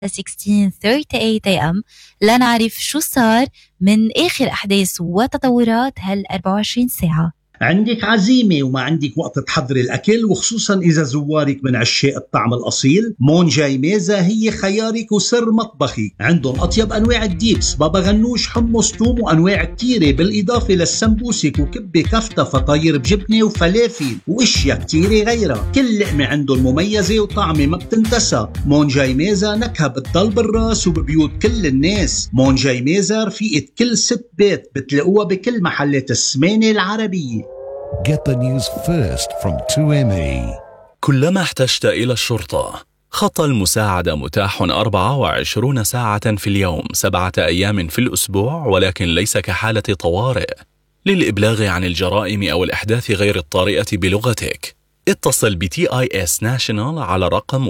16:38 AM لنعرف شو صار من آخر أحداث وتطورات هال 24 ساعة. عندك عزيمة وما عندك وقت تحضري الأكل، وخصوصا إذا زوارك من عشاق الطعم الأصيل، مون جاي ميزة هي خيارك وسر مطبخي. عندهم أطيب أنواع الديبس، بابا غنوش، حمص، توم وأنواع كتيرة، بالإضافة للسمبوسك وكبة كفتة فطاير بجبنة وفلافل وإشياء كتيرة غيرها. كل لقمة عندهم مميزة وطعمة ما بتنتسى. مون جاي ميزة نكهة بتضل بالراس وببيوت كل الناس. مون جاي ميزة رفيقة كل ست بيت، بتلاقوها بكل محلات السمانة العربية. Get the news first from 2ME. كلما احتجت إلى الشرطة. خط المساعدة متاح 24 ساعة في اليوم 7 أيام في الأسبوع، ولكن ليس كحالة طوارئ. للإبلاغ عن الجرائم أو الأحداث غير الطارئة بلغتك، اتصل بTIS National على رقم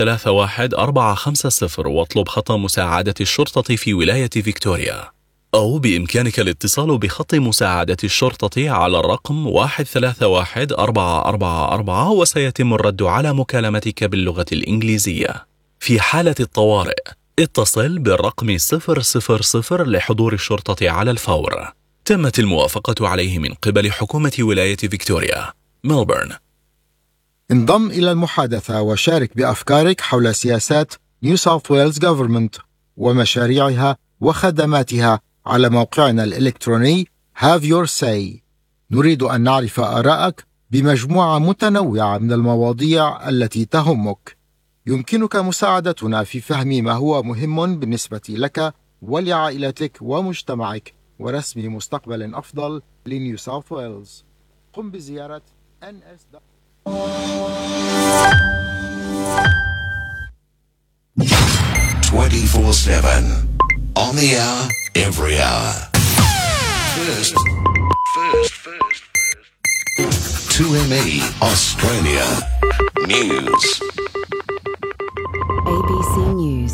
131450 واطلب خط مساعدة الشرطة في ولاية فيكتوريا. أو بإمكانك الاتصال بخط مساعدة الشرطة على الرقم 131444 وسيتم الرد على مكالمتك باللغة الإنجليزية. في حالة الطوارئ اتصل بالرقم 000 لحضور الشرطة على الفور. تمت الموافقة عليه من قبل حكومة ولاية فيكتوريا ملبورن. انضم إلى المحادثة وشارك بأفكارك حول سياسات نيو ساوث ويلز جوفرمنت ومشاريعها وخدماتها على موقعنا الإلكتروني Have Your Say. نريد أن نعرف آراءك بمجموعة متنوعة من المواضيع التي تهمك. يمكنك مساعدتنا في فهم ما هو مهم بالنسبة لك ولعائلتك ومجتمعك ورسم مستقبل أفضل لنيو ساوث ويلز. قم بزيارة NS. 24/7 on the hour, every hour. First. 2ME Australia News. ABC News.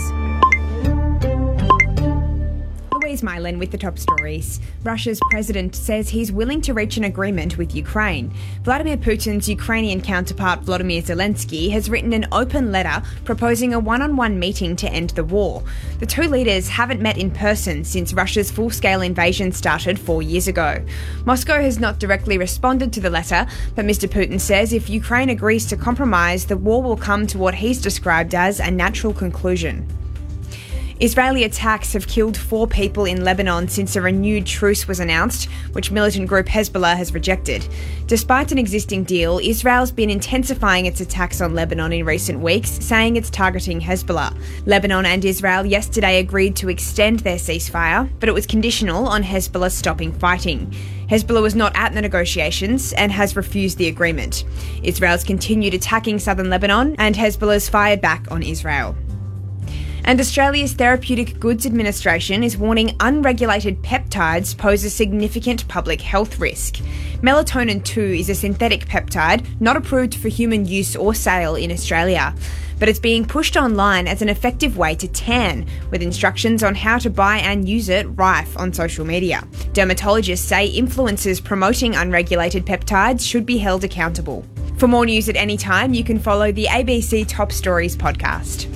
Louise Mylan with the top stories. Russia's president says he's willing to reach an agreement with Ukraine. Vladimir Putin's Ukrainian counterpart Volodymyr Zelensky has written an open letter proposing a one-on-one meeting to end the war. The two leaders haven't met in person since Russia's full-scale invasion started 4 years ago. Moscow has not directly responded to the letter, but Mr. Putin says if Ukraine agrees to compromise, the war will come to what he's described as a natural conclusion. Israeli attacks have killed 4 people in Lebanon since a renewed truce was announced, which militant group Hezbollah has rejected. Despite an existing deal, Israel's been intensifying its attacks on Lebanon in recent weeks, saying it's targeting Hezbollah. Lebanon and Israel yesterday agreed to extend their ceasefire, but it was conditional on Hezbollah stopping fighting. Hezbollah was not at the negotiations and has refused the agreement. Israel's continued attacking southern Lebanon, and Hezbollah's fired back on Israel. And Australia's Therapeutic Goods Administration is warning unregulated peptides pose a significant public health risk. Melatonin 2 is a synthetic peptide not approved for human use or sale in Australia, but it's being pushed online as an effective way to tan, with instructions on how to buy and use it rife on social media. Dermatologists say influencers promoting unregulated peptides should be held accountable. For more news at any time, you can follow the ABC Top Stories podcast.